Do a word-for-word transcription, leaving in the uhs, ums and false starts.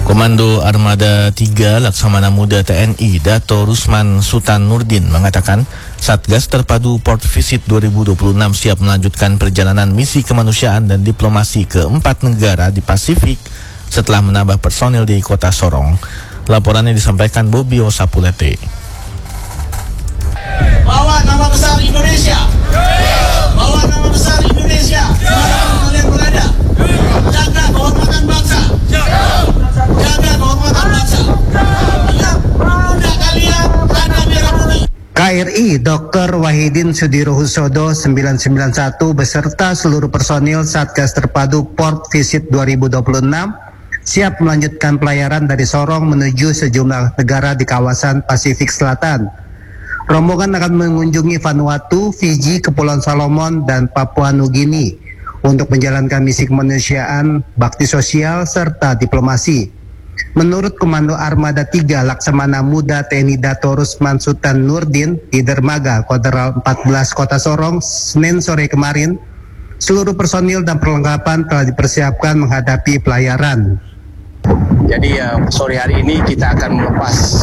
Komando Armada tiga Laksamana Muda T N I Dato Rusman Sultan Nurdin mengatakan Satgas Terpadu Port Visit dua ribu dua puluh enam siap melanjutkan perjalanan misi kemanusiaan dan diplomasi ke empat negara di Pasifik setelah menambah personil di kota Sorong. Laporannya disampaikan Bobi Osapulete. Bawa nama besar Indonesia, bawa nama besar Indonesia dimanapun kalian berada. Jaga kehormatan bangsa, jaga kehormatan bangsa. Ingat, bunda kalian ada merah putih. K R I Doktor Wahidin Sudirohusodo sembilan sembilan satu beserta seluruh personil Satgas Terpadu Port Visit dua ribu dua puluh enam siap melanjutkan pelayaran dari Sorong menuju sejumlah negara di kawasan Pasifik Selatan. Rombongan akan mengunjungi Vanuatu, Fiji, Kepulauan Solomon, dan Papua Nugini untuk menjalankan misi kemanusiaan, bakti sosial, serta diplomasi. Menurut Komando Armada tiga Laksamana Muda T N I Dato Rusman Sultan Nurdin di Dermaga, Koderal empat belas Kota Sorong, Senin sore kemarin, seluruh personil dan perlengkapan telah dipersiapkan menghadapi pelayaran. Jadi uh, sore hari ini kita akan melepas